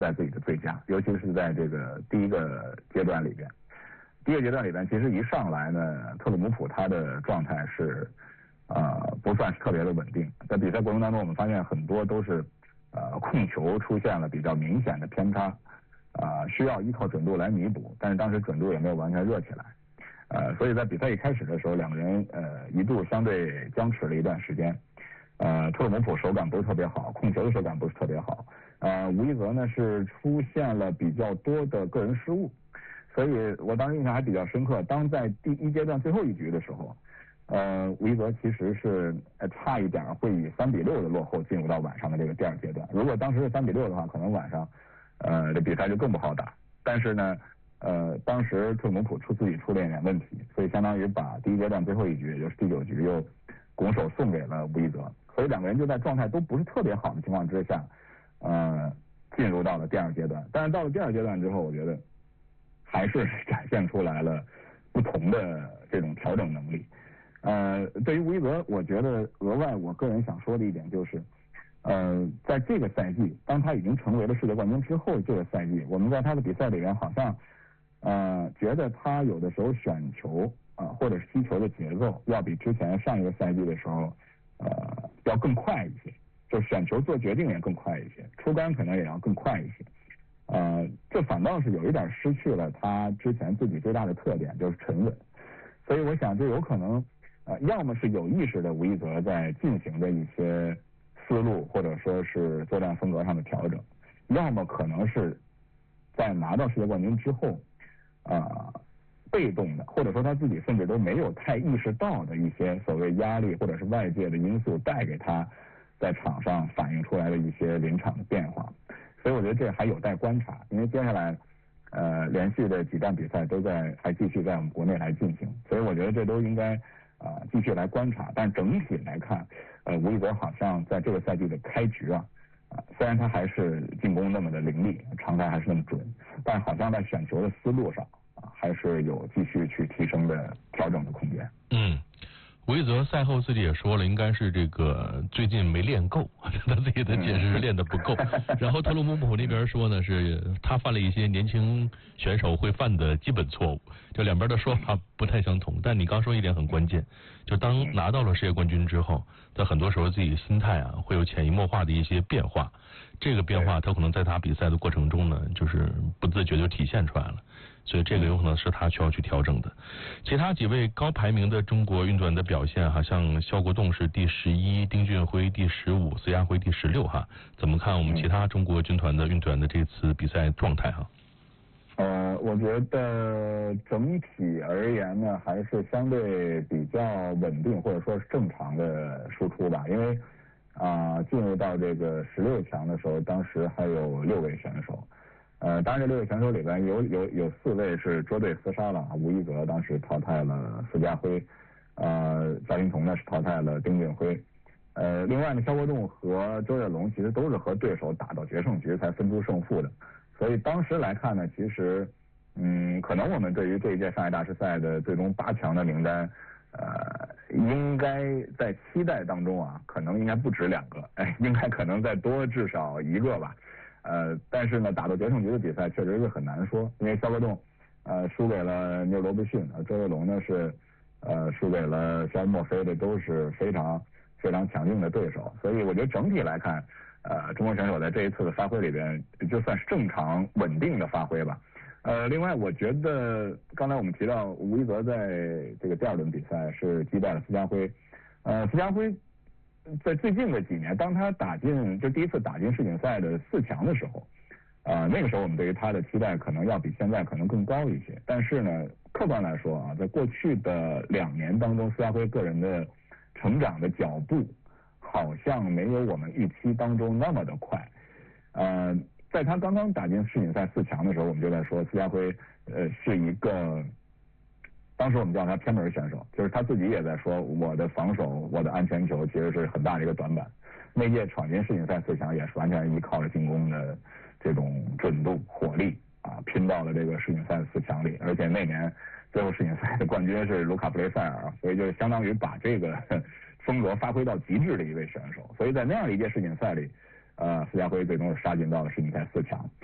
在自己的最佳，尤其是在这个第一个阶段里边。第一个阶段里边，其实一上来呢，特鲁姆普他的状态是不算是特别的稳定。在比赛过程当中，我们发现很多都是控球出现了比较明显的偏差，需要依靠准度来弥补，但是当时准度也没有完全热起来，所以在比赛一开始的时候，两个人一度相对僵持了一段时间。特鲁姆普手感不是特别好，控球的手感不是特别好，吴一泽呢是出现了比较多的个人失误，所以我当时印象还比较深刻。当在第一阶段最后一局的时候，吴一泽其实是差一点会以3-6的落后进入到晚上的这个第二阶段。如果当时是3-6的话，可能晚上这比赛就更不好打。但是呢，当时特鲁姆普自己出了一点问题，所以相当于把第一阶段最后一局，也就是第9局又拱手送给了吴一泽。所以两个人就在状态都不是特别好的情况之下，进入到了第二阶段。但是到了第二阶段之后，我觉得还是展现出来了不同的这种调整能力。对于吴一泽，我觉得额外我个人想说的一点就是，在这个赛季，当他已经成为了世界冠军之后，这个赛季我们在他的比赛里面好像觉得他有的时候选球或者是踢球的节奏要比之前上一个赛季的时候要更快一些，就选球做决定也更快一些，出杆可能也要更快一些。这反倒是有一点失去了他之前自己最大的特点，就是沉稳。所以我想这有可能要么是有意识的吴一泽在进行的一些思路或者说是作战风格上的调整，要么可能是在拿到世界冠军之后被动的，或者说他自己甚至都没有太意识到的一些所谓压力或者是外界的因素带给他在场上反映出来的一些临场的变化。所以我觉得这还有待观察，因为接下来连续的几站比赛都还继续在我们国内来进行，所以我觉得这都应该继续来观察。但整体来看，吴一泽好像在这个赛季的开局虽然他还是进攻那么的凌厉，长传还是那么准，但好像在选球的思路上还是有继续去提升的调整的空间。 吴一泽赛后自己也说了，应该是这个最近没练够，他自己的解释是练得不够。然后特鲁姆普那边说呢，是他犯了一些年轻选手会犯的基本错误，就两边的说法不太相同。但你刚说一点很关键，就当拿到了世界冠军之后，在很多时候自己心态会有潜移默化的一些变化，这个变化他可能在他比赛的过程中呢，就是不自觉就体现出来了。所以这个有可能是他需要去调整的。其他几位高排名的中国运动员的表现像肖国栋是第11，丁俊晖第15，孙亚辉第16怎么看我们其他中国军团的运动员的这次比赛状态我觉得整体而言呢，还是相对比较稳定或者说是正常的输出吧。因为进入到这个16强的时候，当时还有6位选手。当然这6位选手里边有4位是捉对厮杀了，吴一泽当时淘汰了孙家辉，赵云彤呢是淘汰了丁俊晖，另外呢肖国栋和周跃龙其实都是和对手打到决胜局才分出胜负的，所以当时来看呢，其实可能我们对于这一届上海大师赛的最终8强的名单应该在期待当中可能应该不止2个，应该可能再多至少1个吧。但是呢，打到决胜局的比赛确实是很难说，因为肖国栋输给了尼尔罗伯逊，周跃龙呢是输给了肖恩墨菲，这都是非常非常强劲的对手，所以我觉得整体来看，中国选手在这一次的发挥里边，就算是正常稳定的发挥吧。另外我觉得刚才我们提到吴一泽在这个第2轮比赛是击败了傅家辉，傅家辉在最近的几年，当他第一次打进世锦赛的4强的时候，那个时候我们对于他的期待可能要比现在可能更高一些。但是呢，客观来说在过去的2年当中，傅家辉个人的成长的脚步好像没有我们预期当中那么的快。在他刚刚打进世锦赛4强的时候，我们就在说傅家辉是一个。当时我们叫他偏门选手，就是他自己也在说，我的防守，我的安全球其实是很大的一个短板。那届闯进世锦赛4强也是完全依靠着进攻的这种准度、火力拼到了这个世锦赛4强里。而且那年最后世锦赛的冠军是卢卡布雷塞尔，所以就相当于把这个风格发挥到极致的一位选手。所以在那样一届世锦赛里，傅家辉最终是杀进到了世锦赛4强。